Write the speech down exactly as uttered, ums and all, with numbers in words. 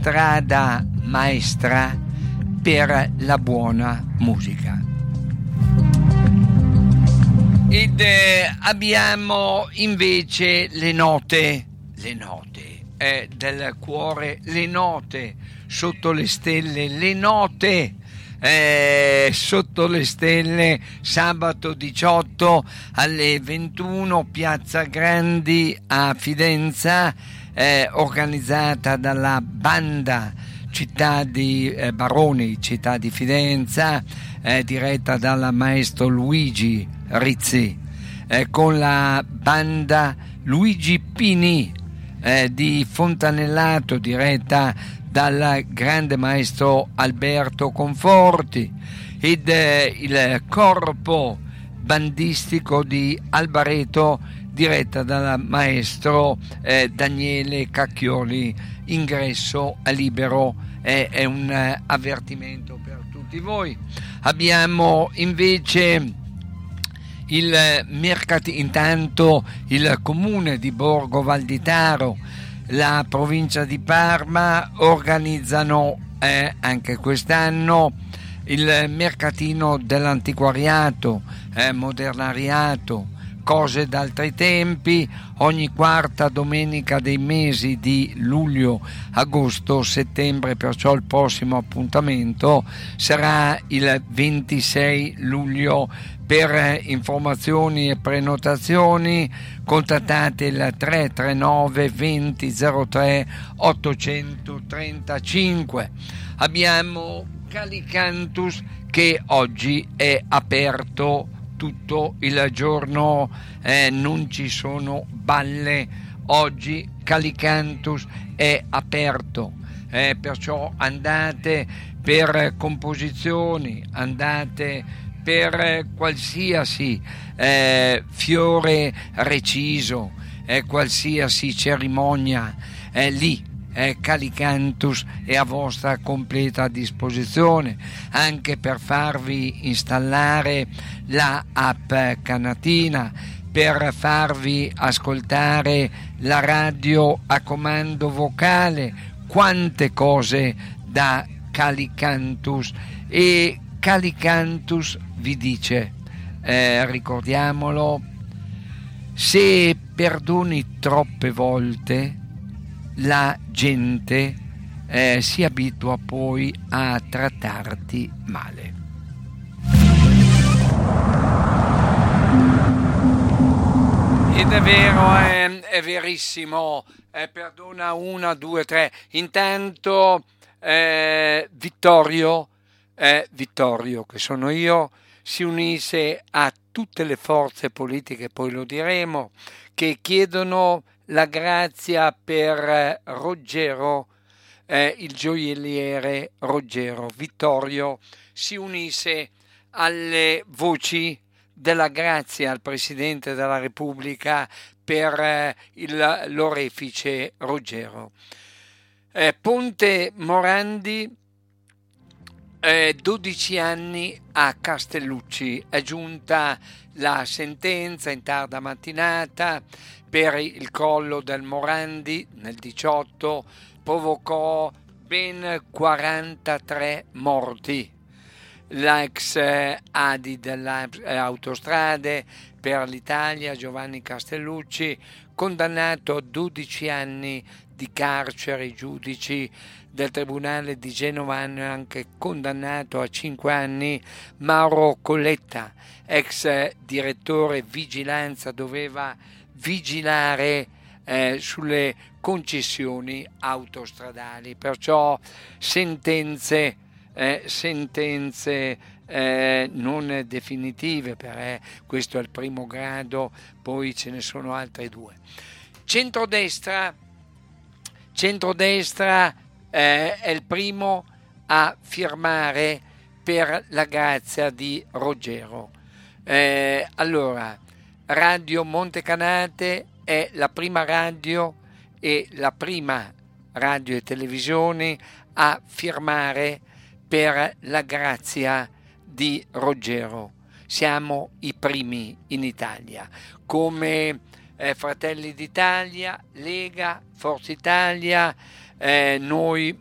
strada maestra per la buona musica. Ed eh, abbiamo invece le note, le note eh, del cuore, le note sotto le stelle, le note eh, sotto le stelle, sabato diciotto alle ventuno, Piazza Grandi a Fidenza, eh, organizzata dalla banda Città di eh, Baroni, Città di Fidenza, eh, diretta dal maestro Luigi Rizzi, eh, con la banda Luigi Pini eh, di Fontanellato, diretta dal grande maestro Alberto Conforti, ed eh, il corpo bandistico di Albareto, diretta dal maestro eh, Daniele Cacchioli. Ingresso a libero, è, è un eh, avvertimento per tutti voi. Abbiamo invece il mercati, intanto il comune di Borgo Valditaro, la provincia di Parma organizzano eh, anche quest'anno il mercatino dell'antiquariato, eh, modernariato, cose d'altri tempi, ogni quarta domenica dei mesi di luglio, agosto, settembre. Perciò il prossimo appuntamento sarà il ventisei luglio. Per informazioni e prenotazioni contattate il tre tre nove venti zero tre ottocentotrentacinque. Abbiamo Calicantus che oggi è aperto tutto il giorno, eh, non ci sono balle oggi. Calicantus è aperto, eh, perciò andate per composizioni, andate per qualsiasi eh, fiore reciso, eh, qualsiasi cerimonia, eh, lì eh, Calicantus è a vostra completa disposizione, anche per farvi installare la app Canatina, per farvi ascoltare la radio a comando vocale, quante cose da Calicantus. E Calicantus vi dice, eh, ricordiamolo, se perdoni troppe volte la gente eh, si abitua poi a trattarti male. Ed è vero, è, è verissimo, eh, perdona una, due, tre. Intanto eh, Vittorio Eh, Vittorio, che sono io, si unisse a tutte le forze politiche, poi lo diremo, che chiedono la grazia per Ruggero, eh, il gioielliere Ruggero. Vittorio si unisse alle voci della grazia al Presidente della Repubblica per eh, il, l'orefice Ruggero. Eh, Ponte Morandi, Eh, dodici anni a Castellucci. È giunta la sentenza in tarda mattinata per il crollo del Morandi nel diciotto, provocò ben quarantatré morti. L'ex eh, A D I delle eh, autostrade per l'Italia, Giovanni Castellucci, condannato a dodici anni di carcere. I giudici del Tribunale di Genova hanno anche condannato a cinque anni Mauro Colletta, ex direttore vigilanza, doveva vigilare eh, sulle concessioni autostradali. Perciò sentenze, eh, sentenze eh, non definitive, perché questo è il primo grado, poi ce ne sono altre due. Centrodestra, centrodestra Eh, è il primo a firmare per la grazia di Ruggero. Eh, allora, Radio Montecanate è la prima radio e la prima radio e televisione a firmare per la grazia di Ruggero. Siamo i primi in Italia, come eh, Fratelli d'Italia, Lega, Forza Italia. Eh, noi